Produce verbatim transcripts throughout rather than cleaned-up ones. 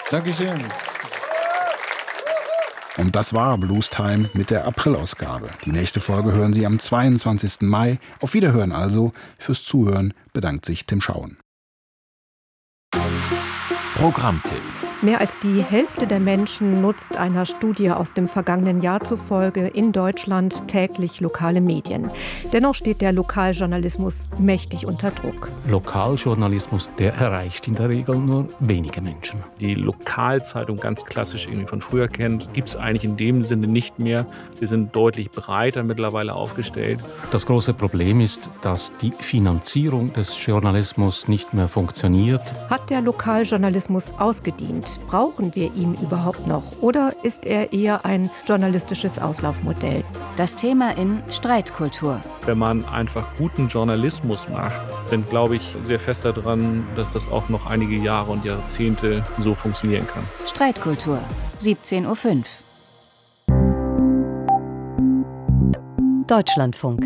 Dankeschön. Und das war Blues Time mit der Aprilausgabe. Die nächste Folge hören Sie am zweiundzwanzigsten Mai. Auf Wiederhören also. Fürs Zuhören bedankt sich Tim Schauen. Programmtipp. Mehr als die Hälfte der Menschen nutzt einer Studie aus dem vergangenen Jahr zufolge in Deutschland täglich lokale Medien. Dennoch steht der Lokaljournalismus mächtig unter Druck. Lokaljournalismus, der erreicht in der Regel nur wenige Menschen. Die Lokalzeitung ganz klassisch irgendwie von früher kennt, gibt es eigentlich in dem Sinne nicht mehr. Wir sind deutlich breiter mittlerweile aufgestellt. Das große Problem ist, dass die Finanzierung des Journalismus nicht mehr funktioniert. Hat der Lokaljournalismus ausgedient? Brauchen wir ihn überhaupt noch? Oder ist er eher ein journalistisches Auslaufmodell? Das Thema in Streitkultur. Wenn man einfach guten Journalismus macht, bin, glaube ich, sehr fest daran, dass das auch noch einige Jahre und Jahrzehnte so funktionieren kann. Streitkultur, siebzehn Uhr fünf. Deutschlandfunk.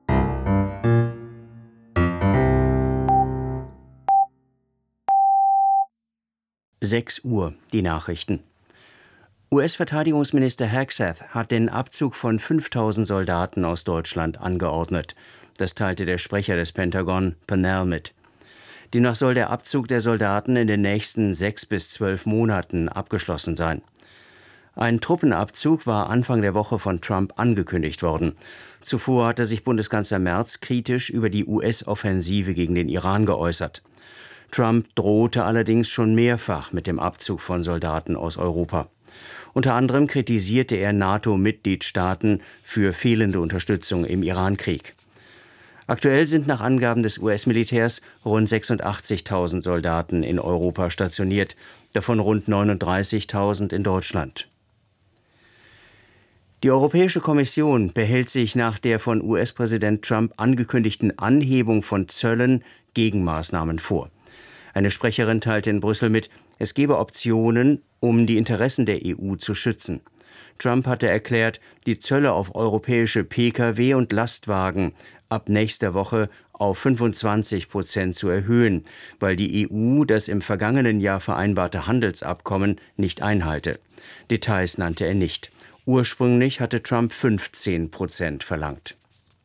sechs Uhr, die Nachrichten. U S-Verteidigungsminister Hegseth hat den Abzug von fünftausend Soldaten aus Deutschland angeordnet. Das teilte der Sprecher des Pentagon, Purnell, mit. Demnach soll der Abzug der Soldaten in den nächsten sechs bis zwölf Monaten abgeschlossen sein. Ein Truppenabzug war Anfang der Woche von Trump angekündigt worden. Zuvor hatte sich Bundeskanzler Merz kritisch über die U S-Offensive gegen den Iran geäußert. Trump drohte allerdings schon mehrfach mit dem Abzug von Soldaten aus Europa. Unter anderem kritisierte er NATO-Mitgliedstaaten für fehlende Unterstützung im Iran-Krieg. Aktuell sind nach Angaben des U S-Militärs rund sechsundachtzigtausend Soldaten in Europa stationiert, davon rund neununddreißigtausend in Deutschland. Die Europäische Kommission behält sich nach der von U S-Präsident Trump angekündigten Anhebung von Zöllen Gegenmaßnahmen vor. Eine Sprecherin teilte in Brüssel mit, es gebe Optionen, um die Interessen der E U zu schützen. Trump hatte erklärt, die Zölle auf europäische Pkw und Lastwagen ab nächster Woche auf fünfundzwanzig Prozent zu erhöhen, weil die E U das im vergangenen Jahr vereinbarte Handelsabkommen nicht einhalte. Details nannte er nicht. Ursprünglich hatte Trump fünfzehn Prozent verlangt.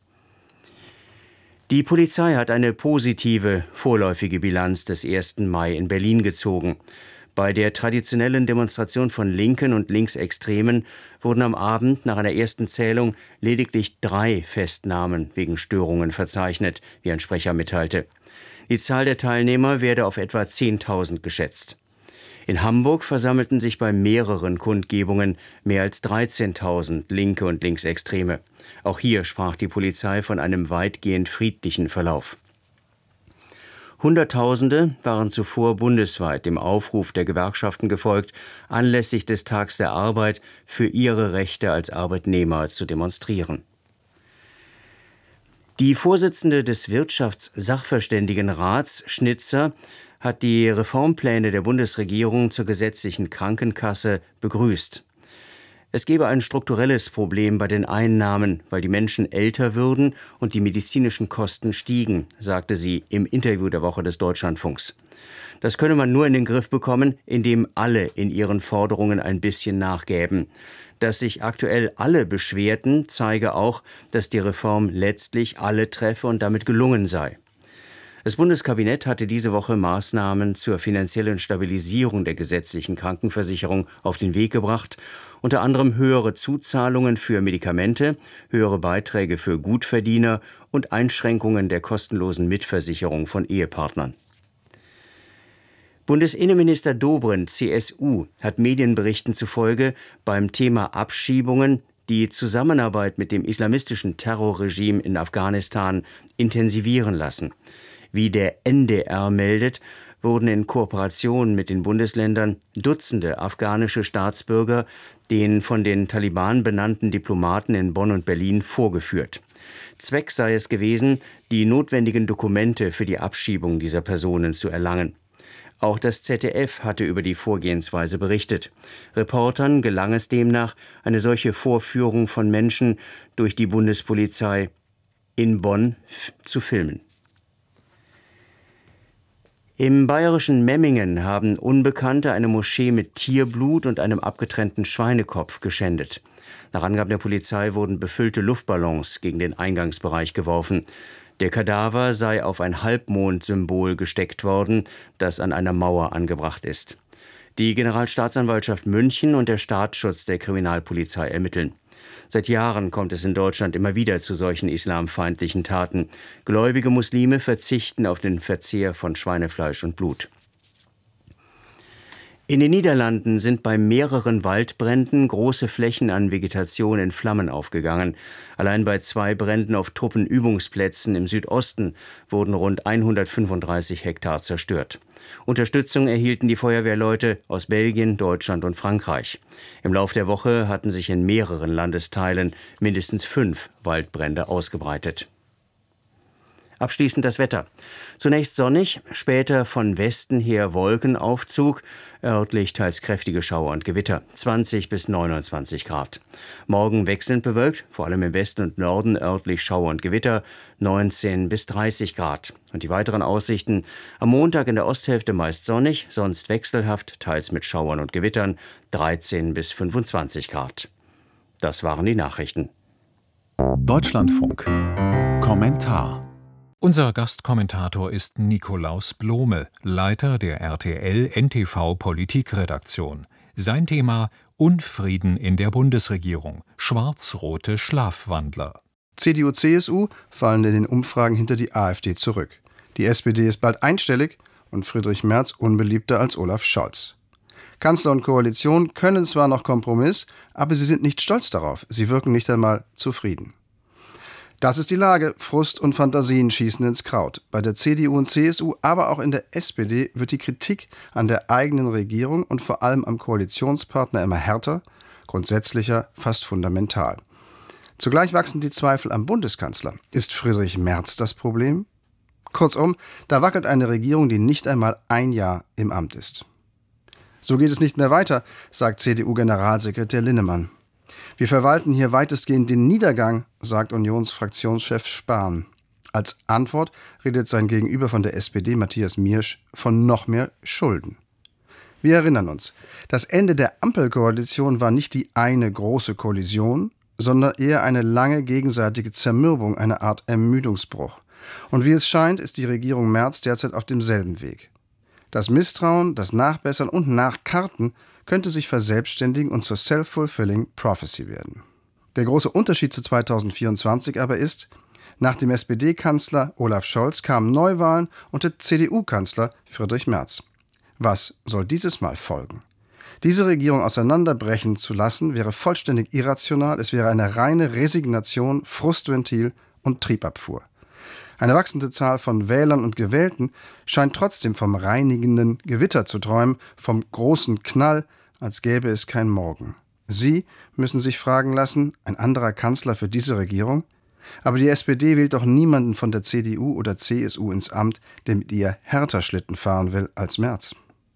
Die Polizei hat eine positive, vorläufige Bilanz des ersten Mai in Berlin gezogen. Bei der traditionellen Demonstration von Linken und Linksextremen wurden am Abend nach einer ersten Zählung lediglich drei Festnahmen wegen Störungen verzeichnet, wie ein Sprecher mitteilte. Die Zahl der Teilnehmer werde auf etwa zehntausend geschätzt. In Hamburg versammelten sich bei mehreren Kundgebungen mehr als dreizehntausend Linke und Linksextreme. Auch hier sprach die Polizei von einem weitgehend friedlichen Verlauf. Hunderttausende waren zuvor bundesweit dem Aufruf der Gewerkschaften gefolgt, anlässlich des Tags der Arbeit für ihre Rechte als Arbeitnehmer zu demonstrieren. Die Vorsitzende des Wirtschaftssachverständigenrats, Schnitzer, hat die Reformpläne der Bundesregierung zur gesetzlichen Krankenkasse begrüßt. Es gebe ein strukturelles Problem bei den Einnahmen, weil die Menschen älter würden und die medizinischen Kosten stiegen, sagte sie im Interview der Woche des Deutschlandfunks. Das könne man nur in den Griff bekommen, indem alle in ihren Forderungen ein bisschen nachgäben. Dass sich aktuell alle beschwerten, zeige auch, dass die Reform letztlich alle treffe und damit gelungen sei. Das Bundeskabinett hatte diese Woche Maßnahmen zur finanziellen Stabilisierung der gesetzlichen Krankenversicherung auf den Weg gebracht, unter anderem höhere Zuzahlungen für Medikamente, höhere Beiträge für Gutverdiener und Einschränkungen der kostenlosen Mitversicherung von Ehepartnern. Bundesinnenminister Dobrindt, C S U, hat Medienberichten zufolge beim Thema Abschiebungen die Zusammenarbeit mit dem islamistischen Terrorregime in Afghanistan intensivieren lassen. Wie der N D R meldet, wurden in Kooperation mit den Bundesländern Dutzende afghanische Staatsbürger den von den Taliban benannten Diplomaten in Bonn und Berlin vorgeführt. Zweck sei es gewesen, die notwendigen Dokumente für die Abschiebung dieser Personen zu erlangen. Auch das Z D F hatte über die Vorgehensweise berichtet. Reportern gelang es demnach, eine solche Vorführung von Menschen durch die Bundespolizei in Bonn f- zu filmen. Im bayerischen Memmingen haben Unbekannte eine Moschee mit Tierblut und einem abgetrennten Schweinekopf geschändet. Nach Angaben der Polizei wurden befüllte Luftballons gegen den Eingangsbereich geworfen. Der Kadaver sei auf ein Halbmond-Symbol gesteckt worden, das an einer Mauer angebracht ist. Die Generalstaatsanwaltschaft München und der Staatsschutz der Kriminalpolizei ermitteln. Seit Jahren kommt es in Deutschland immer wieder zu solchen islamfeindlichen Taten. Gläubige Muslime verzichten auf den Verzehr von Schweinefleisch und Blut. In den Niederlanden sind bei mehreren Waldbränden große Flächen an Vegetation in Flammen aufgegangen. Allein bei zwei Bränden auf Truppenübungsplätzen im Südosten wurden rund hundertfünfunddreißig Hektar zerstört. Unterstützung erhielten die Feuerwehrleute aus Belgien, Deutschland und Frankreich. Im Lauf der Woche hatten sich in mehreren Landesteilen mindestens fünf Waldbrände ausgebreitet. Abschließend das Wetter. Zunächst sonnig, später von Westen her Wolkenaufzug, örtlich teils kräftige Schauer und Gewitter, zwanzig bis neunundzwanzig Grad. Morgen wechselnd bewölkt, vor allem im Westen und Norden örtlich Schauer und Gewitter, neunzehn bis dreißig Grad. Und die weiteren Aussichten: am Montag in der Osthälfte meist sonnig, sonst wechselhaft, teils mit Schauern und Gewittern, dreizehn bis fünfundzwanzig Grad. Das waren die Nachrichten. Deutschlandfunk. Kommentar. Unser Gastkommentator ist Nikolaus Blome, Leiter der R T L-N T V-Politikredaktion. Sein Thema: Unfrieden in der Bundesregierung, schwarz-rote Schlafwandler. C D U, C S U fallen in den Umfragen hinter die AfD zurück. Die S P D ist bald einstellig und Friedrich Merz unbeliebter als Olaf Scholz. Kanzler und Koalition können zwar noch Kompromiss, aber sie sind nicht stolz darauf. Sie wirken nicht einmal zufrieden. Das ist die Lage. Frust und Fantasien schießen ins Kraut. Bei der C D U und C S U, aber auch in der S P D wird die Kritik an der eigenen Regierung und vor allem am Koalitionspartner immer härter, grundsätzlicher, fast fundamental. Zugleich wachsen die Zweifel am Bundeskanzler. Ist Friedrich Merz das Problem? Kurzum, da wackelt eine Regierung, die nicht einmal ein Jahr im Amt ist. So geht es nicht mehr weiter, sagt C D U-Generalsekretär Linnemann. Wir verwalten hier weitestgehend den Niedergang, sagt Unionsfraktionschef Spahn. Als Antwort redet sein Gegenüber von der S P D, Matthias Miersch, von noch mehr Schulden. Wir erinnern uns, das Ende der Ampelkoalition war nicht die eine große Kollision, sondern eher eine lange gegenseitige Zermürbung, eine Art Ermüdungsbruch. Und wie es scheint, ist die Regierung Merz derzeit auf demselben Weg. Das Misstrauen, das Nachbessern und Nachkarten könnte sich verselbstständigen und zur self-fulfilling prophecy werden. Der große Unterschied zu zweitausendvierundzwanzig aber ist, nach dem S P D-Kanzler Olaf Scholz kamen Neuwahlen und der C D U-Kanzler Friedrich Merz. Was soll dieses Mal folgen? Diese Regierung auseinanderbrechen zu lassen, wäre vollständig irrational. Es wäre eine reine Resignation, Frustventil und Triebabfuhr. Eine wachsende Zahl von Wählern und Gewählten scheint trotzdem vom reinigenden Gewitter zu träumen, vom großen Knall, als gäbe es kein Morgen. Sie müssen sich fragen lassen, ein anderer Kanzler für diese Regierung? Aber die S P D wählt doch niemanden von der C D U oder C S U ins Amt, der mit ihr härter Schlitten fahren will als Merz.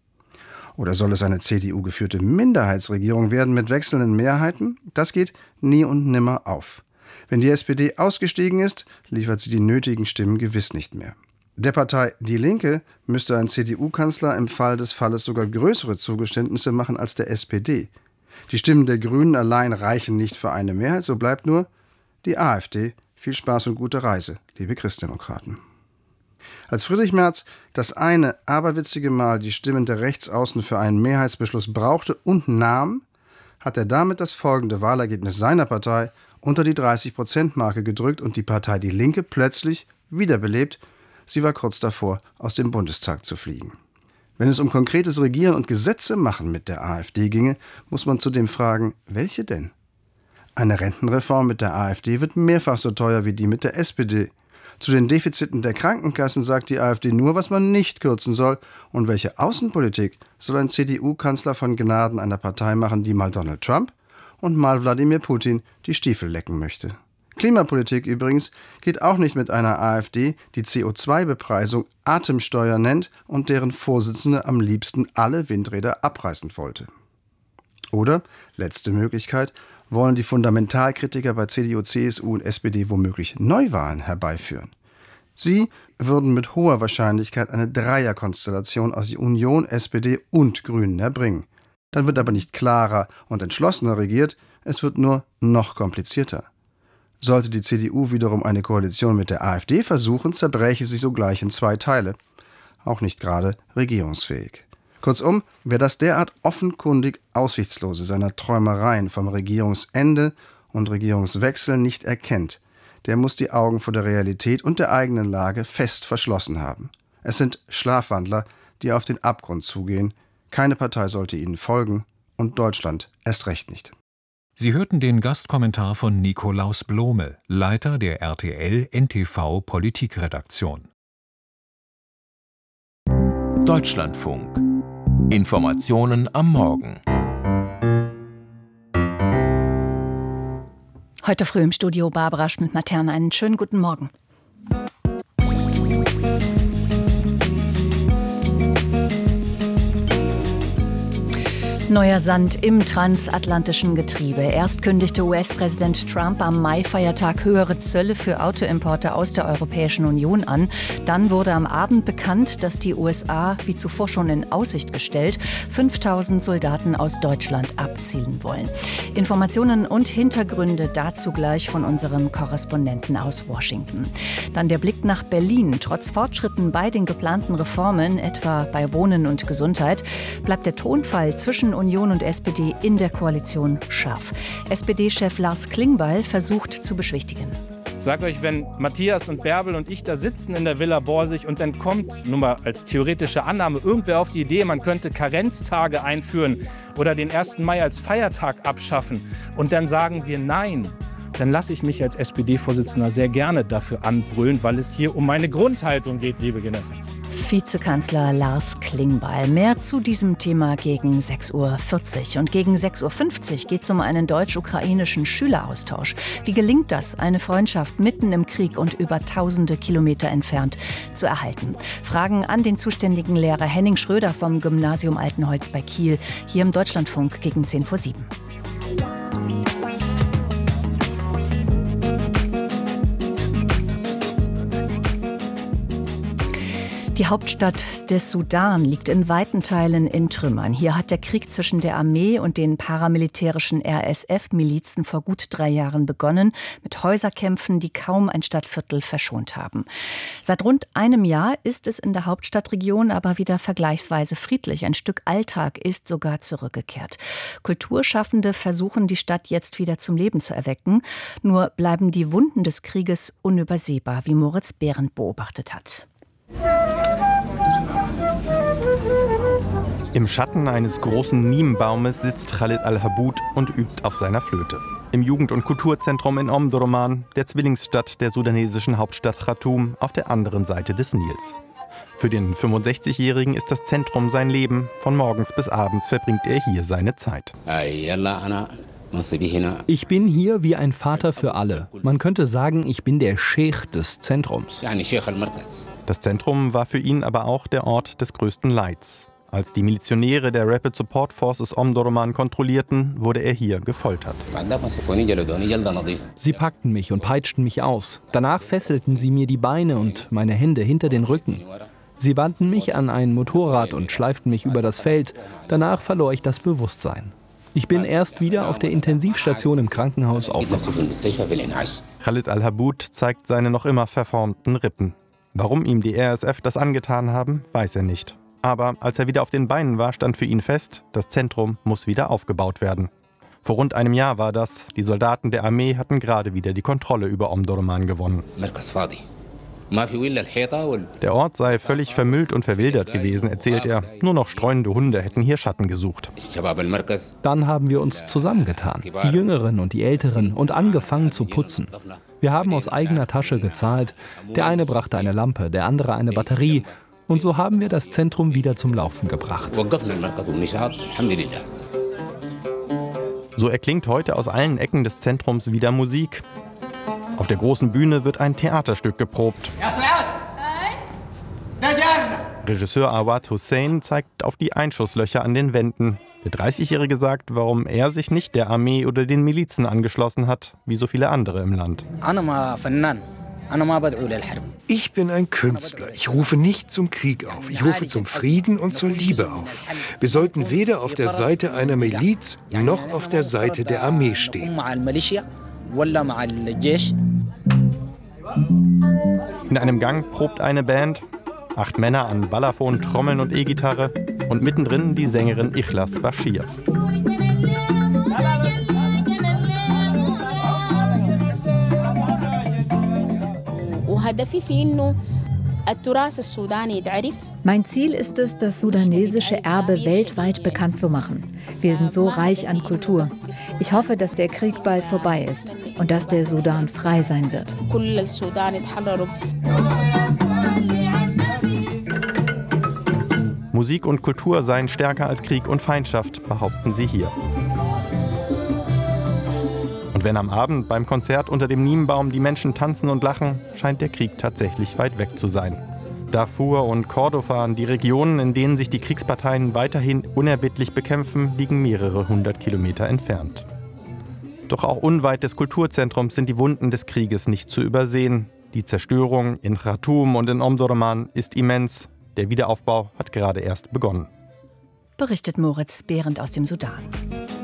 Oder soll es eine C D U-geführte Minderheitsregierung werden mit wechselnden Mehrheiten? Das geht nie und nimmer auf. Wenn die S P D ausgestiegen ist, liefert sie die nötigen Stimmen gewiss nicht mehr. Der Partei Die Linke müsste ein C D U-Kanzler im Fall des Falles sogar größere Zugeständnisse machen als der S P D. Die Stimmen der Grünen allein reichen nicht für eine Mehrheit, so bleibt nur die AfD. Viel Spaß und gute Reise, liebe Christdemokraten. Als Friedrich Merz das eine aberwitzige Mal die Stimmen der Rechtsaußen für einen Mehrheitsbeschluss brauchte und nahm, hat er damit das folgende Wahlergebnis seiner Partei unter die dreißig-Prozent-Marke gedrückt und die Partei Die Linke plötzlich wiederbelebt. Sie war kurz davor, aus dem Bundestag zu fliegen. Wenn es um konkretes Regieren und Gesetze machen mit der AfD ginge, muss man zudem fragen, welche denn? Eine Rentenreform mit der AfD wird mehrfach so teuer wie die mit der S P D. Zu den Defiziten der Krankenkassen sagt die AfD nur, was man nicht kürzen soll. Und welche Außenpolitik soll ein C D U-Kanzler von Gnaden einer Partei machen, die mal Donald Trump und mal Wladimir Putin die Stiefel lecken möchte? Klimapolitik übrigens geht auch nicht mit einer AfD, die C O zwei Bepreisung Atemsteuer nennt und deren Vorsitzende am liebsten alle Windräder abreißen wollte. Oder, letzte Möglichkeit, wollen die Fundamentalkritiker bei C D U, C S U und S P D womöglich Neuwahlen herbeiführen. Sie würden mit hoher Wahrscheinlichkeit eine Dreierkonstellation aus Union, S P D und Grünen erbringen. Dann wird aber nicht klarer und entschlossener regiert, es wird nur noch komplizierter. Sollte die C D U wiederum eine Koalition mit der AfD versuchen, zerbräche sie sogleich in zwei Teile. Auch nicht gerade regierungsfähig. Kurzum, wer das derart offenkundig Aussichtslose seiner Träumereien vom Regierungsende und Regierungswechsel nicht erkennt, der muss die Augen vor der Realität und der eigenen Lage fest verschlossen haben. Es sind Schlafwandler, die auf den Abgrund zugehen. Keine Partei sollte ihnen folgen und Deutschland erst recht nicht. Sie hörten den Gastkommentar von Nikolaus Blome, Leiter der R T L N T V Politikredaktion. Deutschlandfunk. Informationen am Morgen. Heute früh im Studio Barbara Schmidt-Matern. Einen schönen guten Morgen. Neuer Sand im transatlantischen Getriebe. Erst kündigte U S-Präsident Trump am Mai-Feiertag höhere Zölle für Autoimporte aus der Europäischen Union an. Dann wurde am Abend bekannt, dass die U S A, wie zuvor schon in Aussicht gestellt, fünftausend Soldaten aus Deutschland abziehen wollen. Informationen und Hintergründe dazu gleich von unserem Korrespondenten aus Washington. Dann der Blick nach Berlin. Trotz Fortschritten bei den geplanten Reformen, etwa bei Wohnen und Gesundheit, bleibt der Tonfall zwischen Union und S P D in der Koalition scharf. S P D-Chef Lars Klingbeil versucht zu beschwichtigen. Ich sage euch, wenn Matthias und Bärbel und ich da sitzen in der Villa Borsig und dann kommt, nur mal als theoretische Annahme, irgendwer auf die Idee, man könnte Karenztage einführen oder den ersten Mai als Feiertag abschaffen und dann sagen wir nein, dann lasse ich mich als S P D-Vorsitzender sehr gerne dafür anbrüllen, weil es hier um meine Grundhaltung geht, liebe Genossen. Vizekanzler Lars Klingbeil. Mehr zu diesem Thema gegen sechs Uhr vierzig. Und gegen sechs Uhr fünfzig geht es um einen deutsch-ukrainischen Schüleraustausch. Wie gelingt das, eine Freundschaft mitten im Krieg und über tausende Kilometer entfernt zu erhalten? Fragen an den zuständigen Lehrer Henning Schröder vom Gymnasium Altenholz bei Kiel, hier im Deutschlandfunk gegen zehn vor sieben. Die Hauptstadt des Sudan liegt in weiten Teilen in Trümmern. Hier hat der Krieg zwischen der Armee und den paramilitärischen R S F-Milizen vor gut drei Jahren begonnen, mit Häuserkämpfen, die kaum ein Stadtviertel verschont haben. Seit rund einem Jahr ist es in der Hauptstadtregion aber wieder vergleichsweise friedlich. Ein Stück Alltag ist sogar zurückgekehrt. Kulturschaffende versuchen, die Stadt jetzt wieder zum Leben zu erwecken. Nur bleiben die Wunden des Krieges unübersehbar, wie Moritz Behrendt beobachtet hat. Im Schatten eines großen Niembaumes sitzt Khalid Al-Habud und übt auf seiner Flöte. Im Jugend- und Kulturzentrum in Omdurman, der Zwillingsstadt der sudanesischen Hauptstadt Khartoum, auf der anderen Seite des Nils. Für den fünfundsechzigjährigen ist das Zentrum sein Leben. Von morgens bis abends verbringt er hier seine Zeit. Ich bin hier wie ein Vater für alle. Man könnte sagen, ich bin der Scheich des Zentrums. Das Zentrum war für ihn aber auch der Ort des größten Leids. Als die Milizionäre der Rapid Support Forces Omdurman kontrollierten, wurde er hier gefoltert. Sie packten mich und peitschten mich aus. Danach fesselten sie mir die Beine und meine Hände hinter den Rücken. Sie banden mich an ein Motorrad und schleiften mich über das Feld. Danach verlor ich das Bewusstsein. Ich bin erst wieder auf der Intensivstation im Krankenhaus aufgewacht. Khalid Al-Habud zeigt seine noch immer verformten Rippen. Warum ihm die R S F das angetan haben, weiß er nicht. Aber als er wieder auf den Beinen war, stand für ihn fest, das Zentrum muss wieder aufgebaut werden. Vor rund einem Jahr war das. Die Soldaten der Armee hatten gerade wieder die Kontrolle über Omdurman gewonnen. Der Ort sei völlig vermüllt und verwildert gewesen, erzählt er. Nur noch streunende Hunde hätten hier Schatten gesucht. Dann haben wir uns zusammengetan, die Jüngeren und die Älteren, und angefangen zu putzen. Wir haben aus eigener Tasche gezahlt. Der eine brachte eine Lampe, der andere eine Batterie. Und so haben wir das Zentrum wieder zum Laufen gebracht. So erklingt heute aus allen Ecken des Zentrums wieder Musik. Auf der großen Bühne wird ein Theaterstück geprobt. Regisseur Awad Hussein zeigt auf die Einschusslöcher an den Wänden. Der dreißigjährige sagt, warum er sich nicht der Armee oder den Milizen angeschlossen hat, wie so viele andere im Land. Ich bin ein Künstler. Ich rufe nicht zum Krieg auf. Ich rufe zum Frieden und zur Liebe auf. Wir sollten weder auf der Seite einer Miliz noch auf der Seite der Armee stehen. In einem Gang probt eine Band, acht Männer an Balafon, Trommeln und E-Gitarre und mittendrin die Sängerin Ikhlas Bashir. Mein Ziel ist es, das sudanesische Erbe weltweit bekannt zu machen. Wir sind so reich an Kultur. Ich hoffe, dass der Krieg bald vorbei ist und dass der Sudan frei sein wird. Musik und Kultur seien stärker als Krieg und Feindschaft, behaupten sie hier. Und wenn am Abend beim Konzert unter dem Niemenbaum die Menschen tanzen und lachen, scheint der Krieg tatsächlich weit weg zu sein. Darfur und Kordofan, die Regionen, in denen sich die Kriegsparteien weiterhin unerbittlich bekämpfen, liegen mehrere hundert Kilometer entfernt. Doch auch unweit des Kulturzentrums sind die Wunden des Krieges nicht zu übersehen. Die Zerstörung in Khartoum und in Omdurman ist immens. Der Wiederaufbau hat gerade erst begonnen. Berichtet Moritz Behrendt aus dem Sudan.